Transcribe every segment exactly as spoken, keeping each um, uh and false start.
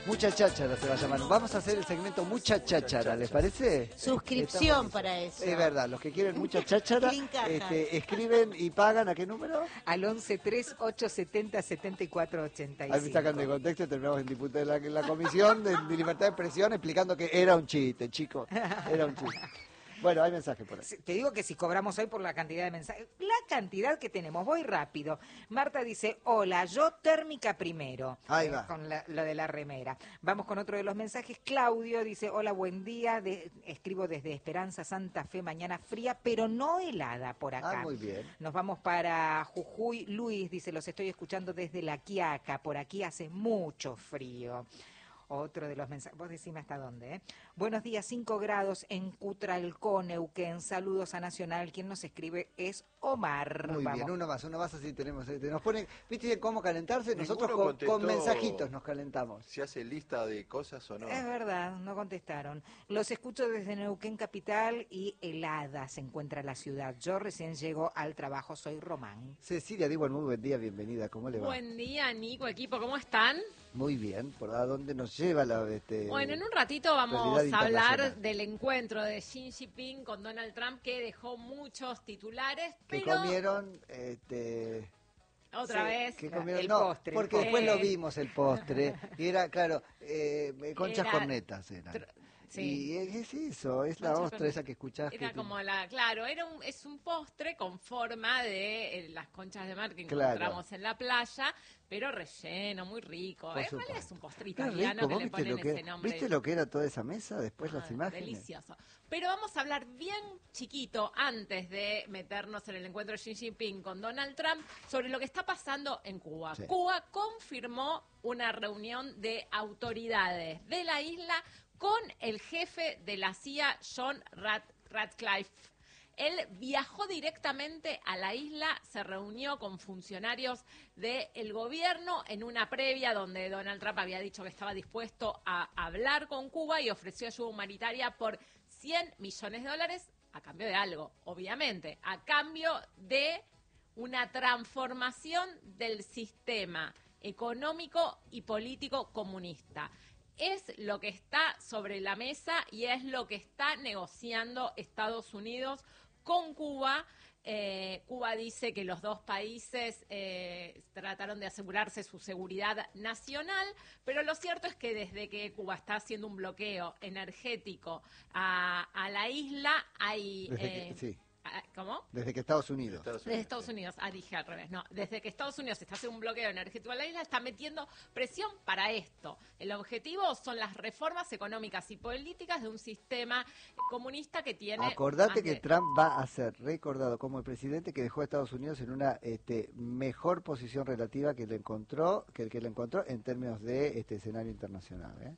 Mucha cháchara se va a llamar. Vamos a hacer el segmento Mucha cháchara, ¿les parece? Suscripción para eso. Es verdad, los que quieren mucha cháchara, este, escriben y pagan, ¿a qué número? Al once tres ocho setenta setenta y cuatro ochenta y cinco. Ahí me sacan de contexto y terminamos en diputado de la, la comisión de, de libertad de expresión explicando que era un chiste, chicos. Era un chiste. Bueno, hay mensajes por ahí. Te digo que si cobramos hoy por la cantidad de mensajes, la cantidad que tenemos, voy rápido. Marta dice, hola, yo térmica primero. Ahí eh, va. Con la, lo de la remera. Vamos con otro de los mensajes. Claudio dice, hola, buen día. De, escribo desde Esperanza, Santa Fe, mañana fría, pero no helada por acá. Ah, muy bien. Nos vamos para Jujuy. Luis dice, los estoy escuchando desde La Quiaca. Por aquí hace mucho frío. Otro de los mensajes, vos decime hasta dónde, ¿eh? Buenos días, cinco grados en Cutralcón, Neuquén. Saludos a Nacional. Quien nos escribe es Omar. Muy Vamos. bien, uno más, uno más, así tenemos. Nos ponen, ¿viste cómo calentarse? Nosotros Ninguno con, con contestó mensajitos nos calentamos. Si hace lista de cosas o no. Es verdad, no contestaron. Los escucho desde Neuquén Capital y helada se encuentra la ciudad. Yo recién llego al trabajo, soy Román. Cecilia, digo, muy buen día, bienvenida, ¿cómo le va? Buen día, Nico, equipo, ¿cómo están? Muy bien, ¿por a dónde nos lleva la... Este, Bueno, en un ratito vamos realidad a hablar internacional? del encuentro de Xi Jinping con Donald Trump, que dejó muchos titulares, Que pero comieron, este... otra Sí, vez Que comieron, el no, postre. porque Eh. después lo vimos el postre, y era, claro, eh, conchas Era cornetas eran. tr- sí. Y es, es eso, es la Conchas ostra cornetas. esa que escuchás. Era que como la, claro, era un, es un postre con forma de eh, las conchas de mar que Claro. encontramos en la playa, pero relleno, muy rico. Por En supuesto. realidad es un postre Qué italiano rico, que ¿vos le viste ponen lo que, ese nombre. ¿Viste lo que era toda esa mesa después las Ah, imágenes? Delicioso. Pero vamos a hablar bien chiquito, antes de meternos en el encuentro de Xi Jinping con Donald Trump, sobre lo que está pasando en Cuba. Sí. Cuba confirmó una reunión de autoridades de la isla con el jefe de la C I A, John Rat- Ratcliffe. Él viajó directamente a la isla, se reunió con funcionarios del gobierno en una previa donde Donald Trump había dicho que estaba dispuesto a hablar con Cuba y ofreció ayuda humanitaria por cien millones de dólares a cambio de algo, obviamente, a cambio de una transformación del sistema económico y político comunista. Es lo que está sobre la mesa y es lo que está negociando Estados Unidos con Cuba. Eh, Cuba dice que los dos países eh, trataron de asegurarse su seguridad nacional, pero lo cierto es que desde que Cuba está haciendo un bloqueo energético a, a la isla, hay... Desde eh, que, sí, ¿Cómo? desde que Estados Unidos. Estados Desde Unidos, Estados sí. Unidos, ah, dije al revés, no, desde que Estados Unidos está haciendo un bloqueo energético a la isla, está metiendo presión para esto. El objetivo son las reformas económicas y políticas de un sistema comunista que tiene... Acordate más que de- Trump va a ser recordado como el presidente que dejó a Estados Unidos en una este, mejor posición relativa que le encontró, que el que le encontró en términos de este escenario internacional, ¿eh?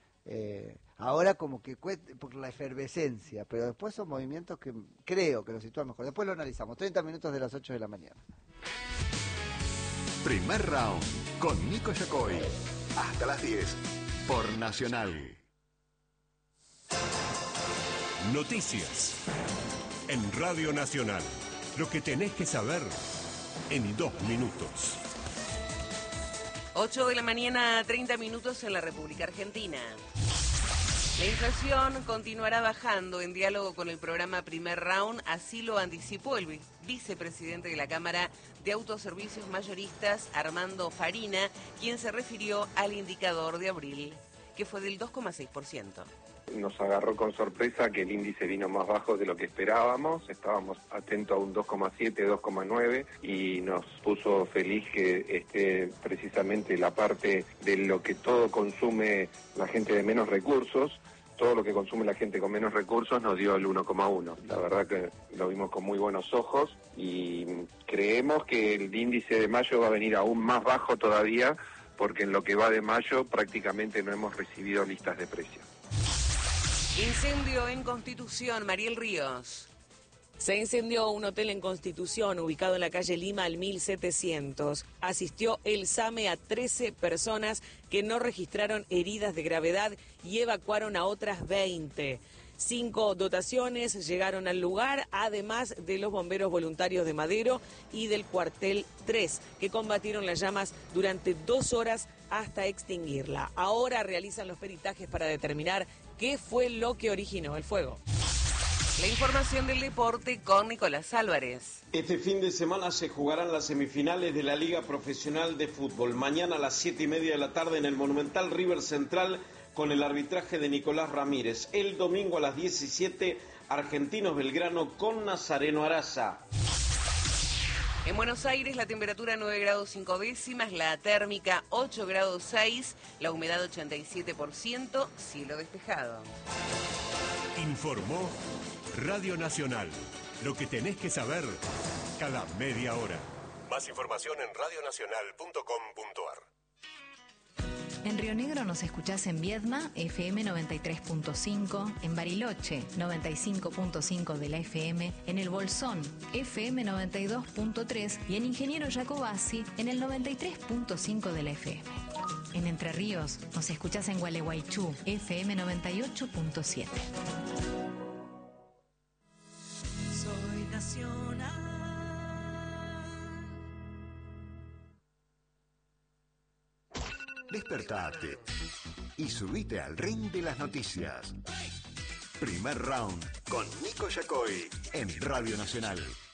Eh, ahora como que cueste por la efervescencia, pero después son movimientos que creo que lo sitúan mejor. Después lo analizamos. treinta minutos de las ocho de la mañana. Primer round con Nico Yacoy. Hasta las diez por Nacional. Noticias en Radio Nacional. Lo que tenés que saber en dos minutos. ocho de la mañana, treinta minutos en la República Argentina. La inflación continuará bajando en diálogo con el programa Primer Round, así lo anticipó el vi- vicepresidente de la Cámara de Autoservicios Mayoristas, Armando Farina, quien se refirió al indicador de abril, que fue del dos coma seis por ciento. Nos agarró con sorpresa que el índice vino más bajo de lo que esperábamos, estábamos atentos a un dos coma siete, dos coma nueve y nos puso feliz que esté precisamente la parte de lo que todo consume la gente de menos recursos, todo lo que consume la gente con menos recursos nos dio el uno coma uno. La verdad que lo vimos con muy buenos ojos y creemos que el índice de mayo va a venir aún más bajo todavía porque en lo que va de mayo prácticamente no hemos recibido listas de precios. Incendio en Constitución, Mariel Ríos. Se incendió un hotel en Constitución ubicado en la calle Lima al mil setecientos. Asistió el SAME a trece personas que no registraron heridas de gravedad y evacuaron a otras veinte. Cinco dotaciones llegaron al lugar, además de los bomberos voluntarios de Madero y del cuartel tres, que combatieron las llamas durante dos horas hasta extinguirla. Ahora realizan los peritajes para determinar qué fue lo que originó el fuego. La información del deporte con Nicolás Álvarez. Este fin de semana se jugarán las semifinales de la Liga Profesional de Fútbol. Mañana a las siete y media de la tarde en el Monumental River Central con el arbitraje de Nicolás Ramírez. El domingo a las diecisiete, Argentinos Belgrano con Nazareno Araza. En Buenos Aires la temperatura nueve grados cinco décimas, la térmica ocho grados seis, la humedad ochenta y siete por ciento, cielo despejado. Informó Radio Nacional. Lo que tenés que saber cada media hora. Más información en radio nacional punto com punto ar. En Río Negro nos escuchás en Viedma, F M noventa y tres punto cinco, en Bariloche, noventa y cinco punto cinco de la F M, en El Bolsón, F M noventa y dos punto tres y en Ingeniero Jacobasi, en el noventa y tres punto cinco de la F M. En Entre Ríos nos escuchás en Gualeguaychú, F M noventa y ocho punto siete. Soy nacional. Despertate y subite al ring de las noticias. Primer round con Nico Yacoy en Radio Nacional.